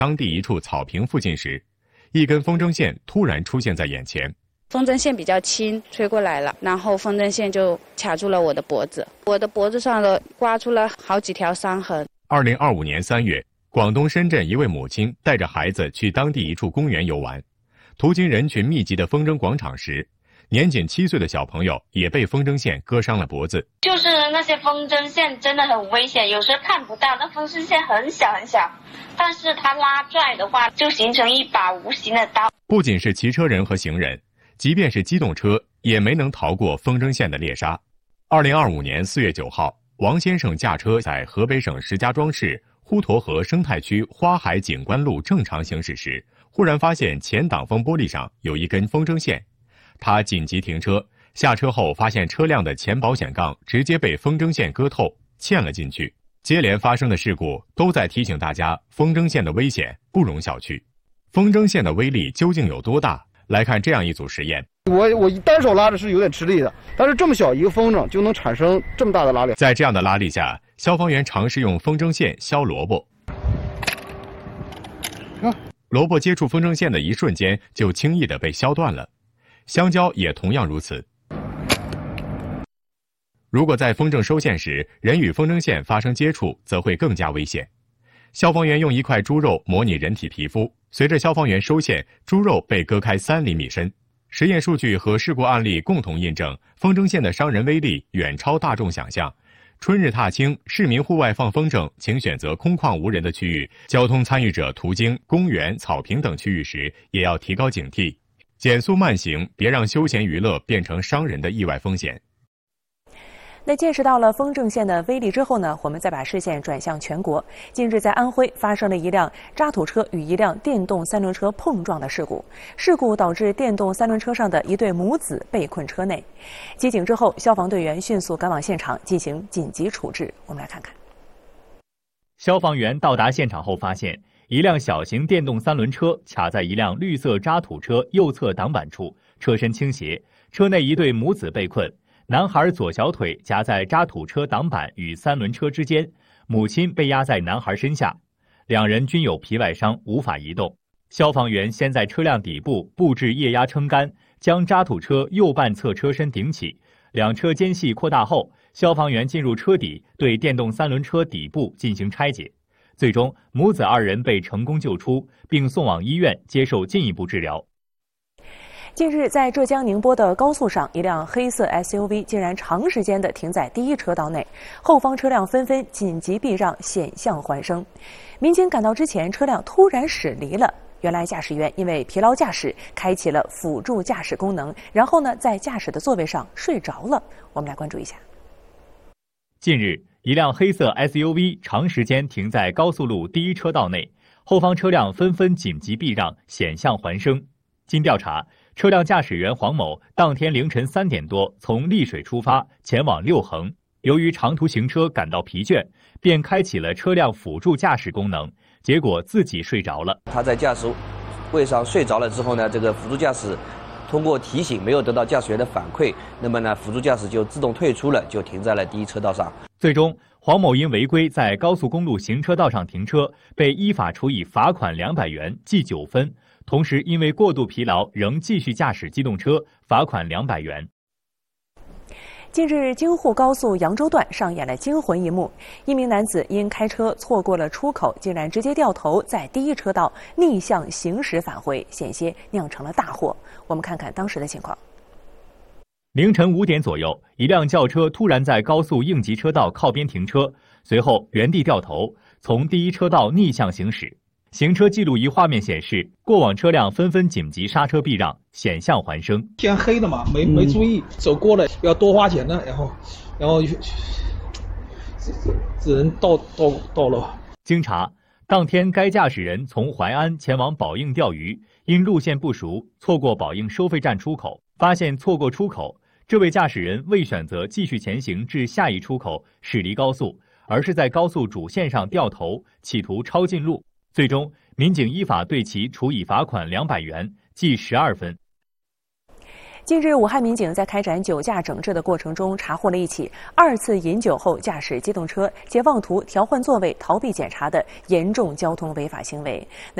当地一处草坪附近时，一根风筝线突然出现在眼前。 风筝线比较轻，吹过来了，然后风筝线就卡住了我的脖子，我的脖子上刮出了好几条伤痕。 2025年3月，广东深圳一位母亲带着孩子去当地一处公园游玩，途经人群密集的风筝广场时，年仅7岁的小朋友也被风筝线割伤了脖子。 就是那些风筝线真的很危险，有时候看不到，那风筝线很小很小，但是它拉拽的话就形成一把无形的刀。 不仅是骑车人和行人，即便是机动车也没能逃过风筝线的猎杀。2025年4月9号，王先生驾车在河北省石家庄市滹沱河生态区花海景观路正常行驶时，忽然发现前挡风玻璃上有一根风筝线，他紧急停车，下车后发现车辆的前保险杠直接被风筝线割透，嵌了进去。接连发生的事故都在提醒大家，风筝线的危险不容小觑。风筝线的威力究竟有多大？来看这样一组实验。 我单手拉着是有点吃力的，但是这么小一个风筝就能产生这么大的拉力。 在这样的拉力下，消防员尝试用风筝线削萝卜。萝卜接触风筝线的一瞬间就轻易地被削断了，香蕉也同样如此。如果在风筝收线时，人与风筝线发生接触，则会更加危险。消防员用一块猪肉模拟人体皮肤，随着消防员收线，猪肉被割开3厘米深。实验数据和事故案例共同印证，风筝线的伤人威力远超大众想象。春日踏青，市民户外放风筝，请选择空旷无人的区域。交通参与者途经公园、草坪等区域时，也要提高警惕，减速慢行，别让休闲娱乐变成伤人的意外风险。 那见识到了风筝线的威力之后呢，我们再把视线转向全国。近日在安徽发生了一辆渣土车与一辆电动3轮车碰撞的事故，事故导致电动3轮车上的一对母子被困车内。接警之后，消防队员迅速赶往现场进行紧急处置。我们来看看。 消防员到达现场后发现，一辆小型电动3轮车卡在一辆绿色渣土车右侧挡板处，车身倾斜，车内一对母子被困。男孩左小腿夹在渣土车挡板与3轮车之间，母亲被压在男孩身下，两人均有皮外伤，无法移动。消防员先在车辆底部布置液压撑杆，将渣土车右半侧车身顶起，两车间隙扩大后，消防员进入车底，对电动3轮车底部进行拆解。最终，母子2人被成功救出，并送往医院接受进一步治疗。 近日，在浙江宁波的高速上，一辆黑色 SUV 竟然长时间地停在第一车道内，后方车辆纷纷紧急避让，险象环生。民警赶到之前，车辆突然驶离了。原来驾驶员因为疲劳驾驶，开启了辅助驾驶功能，然后呢，在驾驶的座位上睡着了。我们来关注一下。 近日，一辆黑色 SUV 长时间停在高速路第一车道内，后方车辆纷纷紧急避让，险象环生。经调查，车辆驾驶员黄某当天凌晨3点多从丽水出发，前往六衡。由于长途行车感到疲倦，便开启了车辆辅助驾驶功能，结果自己睡着了。 他在驾驶位上睡着了之后呢，这个辅助驾驶通过提醒没有得到驾驶员的反馈，那么呢，辅助驾驶就自动退出了，就停在了第一车道上。 最终，黄某因违规在高速公路行车道上停车，被依法处以罚款200元，记9分。同时，因为过度疲劳仍继续驾驶机动车，罚款200元。 近日，京沪高速扬州段上演了惊魂一幕，一名男子因开车错过了出口，竟然直接掉头在第一车道逆向行驶返回，险些酿成了大祸。我们看看当时的情况。 凌晨5点左右，一辆轿车突然在高速应急车道靠边停车，随后原地掉头，从第一车道逆向行驶。行车记录仪画面显示，过往车辆纷纷紧急刹车避让，险象环生。 天黑了嘛，没注意，走过了要多花钱呢，然后只能到了。 经查，当天该驾驶人从淮安前往宝应钓鱼，因路线不熟，错过宝应收费站出口，发现错过出口，这位驾驶人未选择继续前行至下一出口驶离高速，而是在高速主线上掉头，企图超进路。最终，民警依法对其处以罚款200元，记12分。 近日，武汉民警在开展酒驾整治的过程中，查获了一起2次饮酒后驾驶机动车且妄图调换座位逃避检查的严重交通违法行为。